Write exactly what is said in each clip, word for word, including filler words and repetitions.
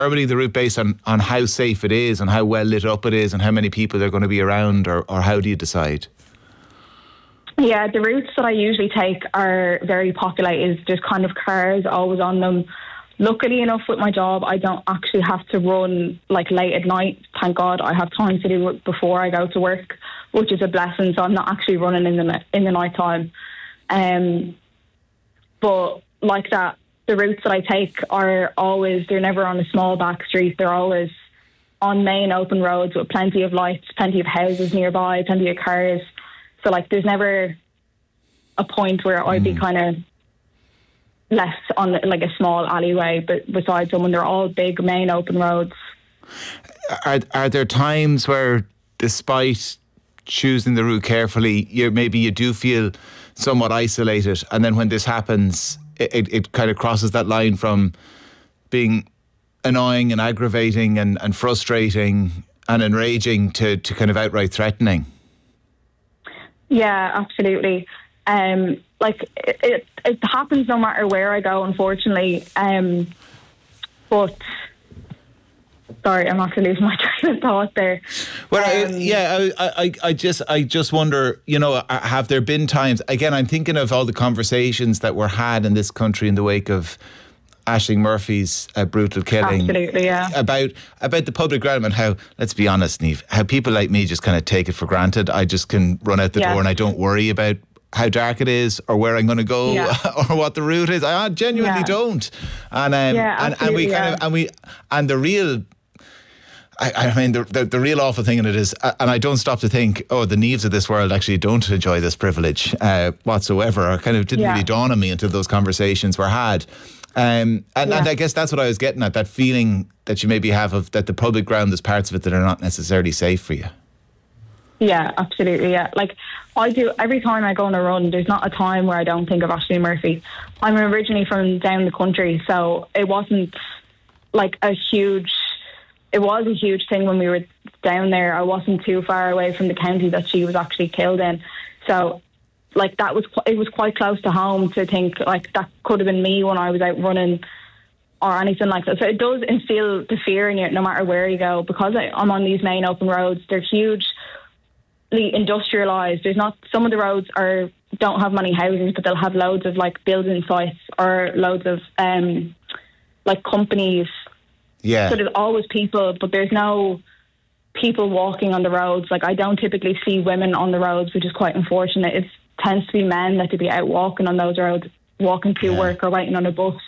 determining the route based on, on how safe it is and how well lit up it is and how many people are going to be around, or, or how do you decide? Yeah, the routes that I usually take are very populated. There's kind of cars always on them. Luckily enough with my job, I don't actually have to run like late at night. Thank God I have time to do it before I go to work, which is a blessing. So I'm not actually running in the in the night time. Um, but like that, the routes that I take are always, they're never on a small back street. They're always on main open roads with plenty of lights, plenty of houses nearby, plenty of cars. So, like, there's never a point where I'd be kind of left on, like, a small alleyway but beside someone. They're all big, main open roads. Are, are there times where, despite choosing the route carefully, you maybe you do feel somewhat isolated, and then when this happens, it, it, it kind of crosses that line from being annoying and aggravating and, and frustrating and enraging to, to kind of outright threatening? Yeah, absolutely. Um, like it, it, it happens no matter where I go, unfortunately. Um, but sorry, I'm not losing my train of thought there. Well, um, I, yeah, I, I, I just, I just wonder. You know, have there been times? Again, I'm thinking of all the conversations that were had in this country in the wake of Aisling Murphy's uh, brutal killing. Absolutely, yeah. About about the public realm and how, let's be honest, Niamh, how people like me just kind of take it for granted. I just can run out the yeah. door and I don't worry about how dark it is or where I'm going to go yeah. or what the route is. I genuinely yeah. don't. And um, yeah, and, and we kind yeah. of and we and the real. I, I mean, the, the the real awful thing in it is, and I don't stop to think, oh, the Niamhs of this world actually don't enjoy this privilege uh, whatsoever, or kind of didn't yeah. really dawn on me until those conversations were had. Um, and, yeah. and I guess that's what I was getting at, that feeling that you maybe have of that the public ground, there's parts of it that are not necessarily safe for you. Yeah, absolutely, yeah. Like, I do, every time I go on a run, there's not a time where I don't think of Aisling Murphy. I'm originally from down the country, so it wasn't like a huge, it was a huge thing when we were down there. I wasn't too far away from the county that she was actually killed in. So, like, that was, it was quite close to home to think, like, that could have been me when I was out running or anything like that. So it does instill the fear in you no matter where you go, because I, I'm on these main open roads. They're hugely industrialised. There's not, some of the roads are don't have many houses, but they'll have loads of, like, building sites or loads of, um, like, companies. Yeah. So there's always people, but there's no people walking on the roads. Like, I don't typically see women on the roads, which is quite unfortunate. It tends to be men that to be out walking on those roads, walking to yeah. work or waiting on a bus.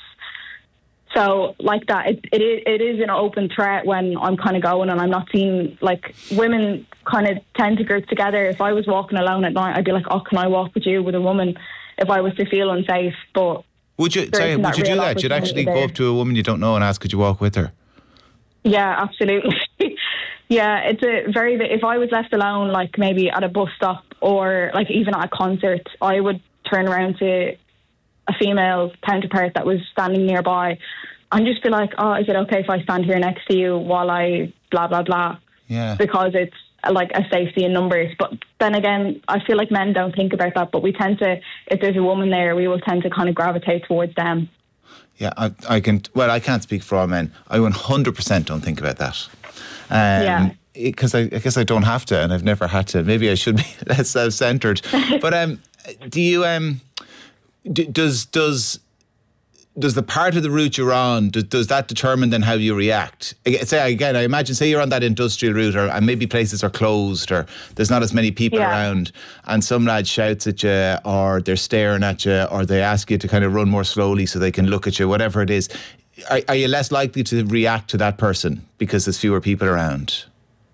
So, like that, it, it, is, it is an open threat when I'm kind of going and I'm not seeing, like, women kind of tend to group together. If I was walking alone at night, I'd be like, oh, can I walk with you, with a woman, if I was to feel unsafe? But would you, sorry, would you do that? You'd actually go up to a woman you don't know and ask, could you walk with her? Yeah, absolutely. Yeah, it's a very, if I was left alone, like maybe at a bus stop or like even at a concert, I would turn around to a female counterpart that was standing nearby and just be like, oh, is it okay if I stand here next to you while I blah, blah, blah? Yeah. Because it's like a safety in numbers. But then again, I feel like men don't think about that, but we tend to, if there's a woman there, we will tend to kind of gravitate towards them. Yeah, I, I can, well, I can't speak for all men. I one hundred percent don't think about that. Um, yeah. Because I, I guess I don't have to, and I've never had to. Maybe I should be less self-centered. But um, do you um, d- does does does the part of the route you're on, does, does that determine then how you react? Say again, I imagine, say you're on that industrial route, or and maybe places are closed, or there's not as many people yeah. around, and some lad shouts at you, or they're staring at you, or they ask you to kind of run more slowly so they can look at you, whatever it is. Are, are you less likely to react to that person because there's fewer people around?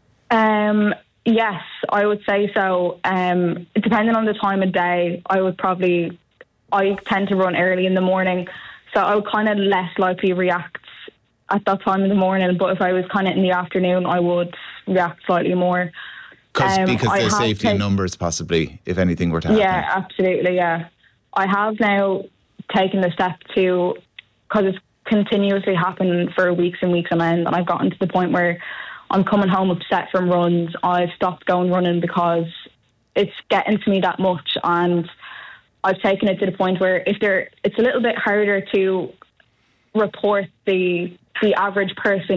Um, yes, I would say so. Um, depending on the time of day, I would probably, I tend to run early in the morning, so I would kind of less likely react at that time in the morning. But if I was kind of in the afternoon, I would react slightly more. Um, because there's safety take, in numbers, possibly, if anything were to happen. Yeah, absolutely, yeah. I have now taken the step to, because it's continuously happened for weeks and weeks on end, and I've gotten to the point where I'm coming home upset from runs. I've stopped going running because it's getting to me that much, and I've taken it to the point where if there, it's a little bit harder to report the the average person